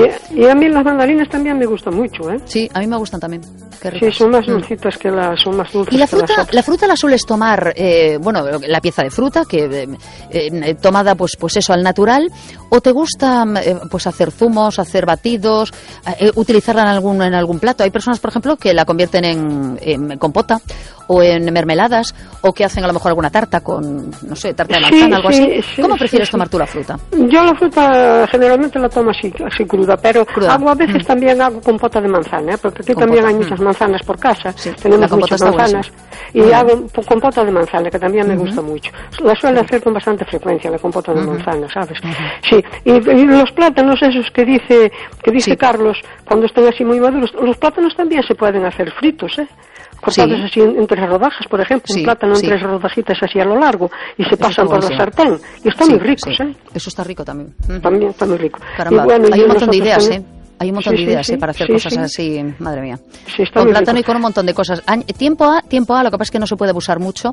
Y a mí las mandarinas también me gustan mucho, ¿eh? Sí, a mí me gustan también. Qué ricas. Sí, son más dulcitas son más dulces. ¿Y la fruta la sueles tomar, la pieza de fruta, que tomada pues eso al natural, o te gusta pues hacer zumos, hacer batidos, utilizarla en algún plato? Hay personas, por ejemplo, que la convierten en compota o en mermeladas, o que hacen a lo mejor alguna tarta con, no sé, tarta de manzana, algo así. ¿Cómo prefieres tomar tú la fruta? Yo la fruta generalmente la tomo así cruda, pero hago a veces también hago compota de manzana, porque aquí también hay muchas manzanas por casa, tenemos muchas manzanas, y hago compota de manzana, que también me gusta mucho. La suelo hacer con bastante frecuencia, la compota de manzana, ¿sabes? Sí, y los plátanos esos que dice Carlos, cuando están así muy maduros, los plátanos también se pueden hacer fritos, cortados así en 3 rodajas, por ejemplo, un plátano en 3 rodajitas así a lo largo, y se pasan por la sartén, y están muy ricos, Eso está rico también. También está muy rico. Caramba, y bueno, hay un montón de ideas, Hay un montón de ideas para hacer cosas así, madre mía. Con plátano rico. Y con un montón de cosas. Tiempo A, lo que pasa es que no se puede abusar mucho.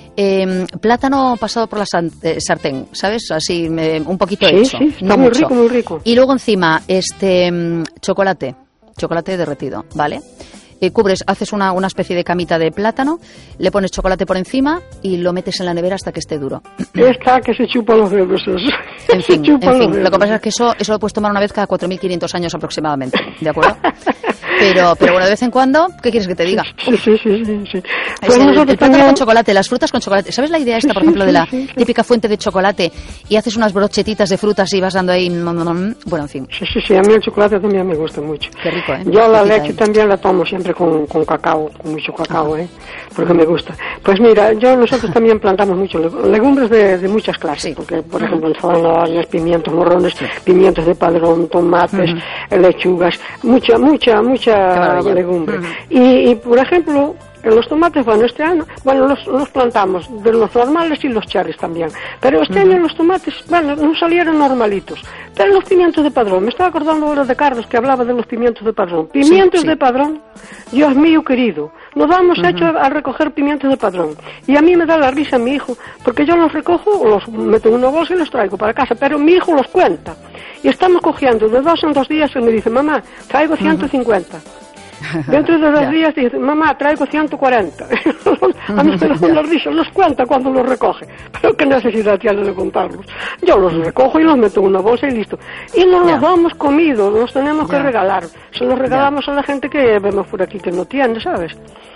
Plátano pasado por la sartén, ¿sabes? Así, un poquito hecho. Sí, está no muy mucho. Rico, muy rico. Y luego encima, chocolate derretido, ¿vale? Haces una especie de camita de plátano, le pones chocolate por encima y lo metes en la nevera hasta que esté duro. Está que se chupa los dedos. En fin, lo que pasa es que eso lo puedes tomar una vez cada 4.500 años aproximadamente, ¿de acuerdo? Pero bueno, de vez en cuando, ¿qué quieres que te diga? Sí. Pues el plátano con chocolate, las frutas con chocolate. ¿Sabes la idea esta, por ejemplo, de la típica fuente de chocolate y haces unas brochetitas de frutas y vas dando ahí... Bueno, en fin. Sí, a mí el chocolate también me gusta mucho. Qué rico, ¿eh? Yo la leche también la tomo siempre con cacao, con mucho cacao, porque me gusta. Pues mira, nosotros también plantamos mucho legumbres de muchas clases, porque por ejemplo zanahorias, pimientos, morrones, pimientos de padrón, tomates, lechugas, mucha legumbre. Y por ejemplo, los tomates, este año, los plantamos de los normales y los cherries también. Pero este año los tomates, no salieron normalitos. Pero los pimientos de padrón, me estaba acordando ahora de Carlos que hablaba de los pimientos de padrón. Pimientos de padrón, Dios mío querido, nos vamos hecho a recoger pimientos de padrón. Y a mí me da la risa mi hijo, porque yo los recojo, los meto en una bolsa y los traigo para casa, pero mi hijo los cuenta. Y estamos cogiendo de 2 en 2 días y me dice, mamá, traigo 150. Dentro de 2 días dice, mamá, traigo 140. A mí me da una risa, los cuenta cuando los recoge. Pero qué necesidad tiene de contarlos. Yo los recojo y los meto en una bolsa y listo. Y no los damos comido, los tenemos que regalar. Se los regalamos a la gente que vemos por aquí que no tiene, ¿sabes?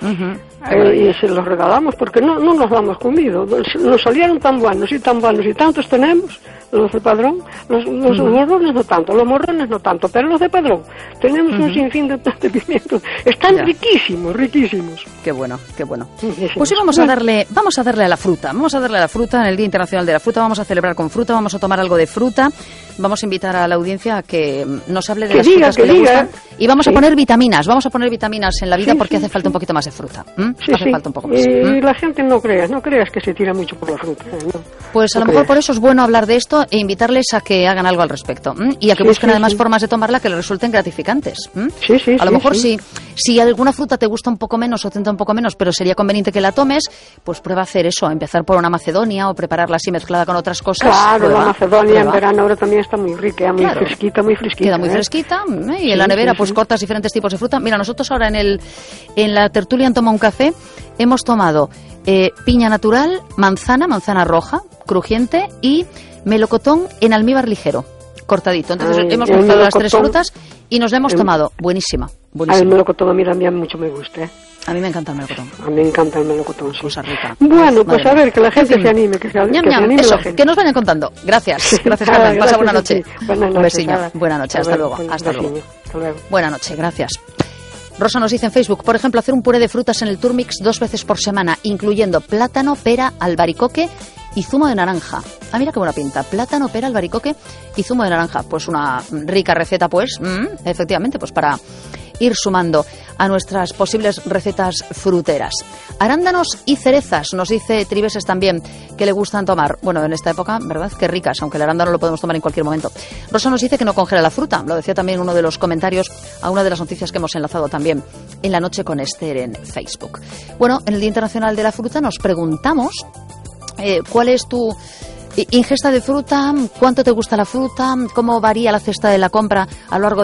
Y se los regalamos porque no nos damos comido. Nos salieron tan buenos y tantos tenemos. Los de padrón, los morrones no tanto, pero los de padrón tenemos un sinfín de pimientos. Están riquísimos. Qué bueno. Pues sí, vamos a darle a la fruta. En el Día Internacional de la Fruta. Vamos a celebrar con fruta, vamos a tomar algo de fruta. Vamos a invitar a la audiencia a que nos hable de las frutas que le gustan. Y vamos a poner vitaminas. En la vida porque hace falta un poquito más de fruta. Hace falta un poco más. Y la gente no creas que se tira mucho por la fruta. Pues a lo mejor por eso es bueno hablar de esto e invitarles a que hagan algo al respecto. Y a que busquen además formas de tomarla que les resulten gratificantes. A lo mejor si alguna fruta te gusta un poco menos o te entra un poco menos, pero sería conveniente que la tomes, pues prueba a hacer eso, empezar por una macedonia o prepararla así mezclada con otras cosas. Claro, la macedonia en verano ahora también está muy rica, muy fresquita. Queda muy fresquita y en la nevera pues cortas diferentes tipos de fruta. Mira, nosotros ahora en la tertulia en Toma un Café hemos tomado piña natural, manzana roja, crujiente y melocotón en almíbar ligero, cortadito. Entonces hemos mezclado las 3 frutas y nos la hemos tomado. Buenísima. El melocotón a mí también mucho me gusta. A mí me encanta el melocotón. A mí me encanta el melocotón, sí. Cosa rica. Bueno, pues a ver, que la gente se anime, que se anime eso, la gente. Que nos vayan contando. Gracias, Carmen. Pasa buena noche. Buenas noches. Un besiño. Buena noche, hasta luego. Buena noche, gracias. Rosa nos dice en Facebook, por ejemplo, hacer un puré de frutas en el Turmix 2 veces por semana, incluyendo plátano, pera, albaricoque y zumo de naranja. Ah, mira qué buena pinta. Plátano, pera, albaricoque y zumo de naranja. Pues una rica receta, pues, efectivamente, pues para ir sumando a nuestras posibles recetas fruteras. Arándanos y cerezas, nos dice Tribeses también, que le gustan tomar. Bueno, en esta época, ¿verdad? Qué ricas, aunque el arándano lo podemos tomar en cualquier momento. Rosa nos dice que no congela la fruta. Lo decía también uno de los comentarios a una de las noticias que hemos enlazado también en La Noche con Esther en Facebook. Bueno, en el Día Internacional de la Fruta nos preguntamos ¿cuál es tu ingesta de fruta? ¿Cuánto te gusta la fruta? ¿Cómo varía la cesta de la compra a lo largo de